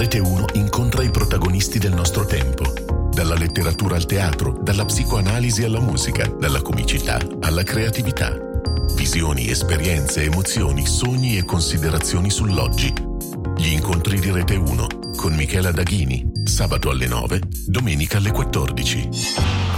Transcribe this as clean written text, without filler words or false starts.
Rete 1 incontra i protagonisti del nostro tempo. Dalla letteratura al teatro, dalla psicoanalisi alla musica, dalla comicità alla creatività. Visioni, esperienze, emozioni, sogni e considerazioni sull'oggi. Gli incontri di Rete 1 con Michela Daghini, sabato alle 9, domenica alle 14.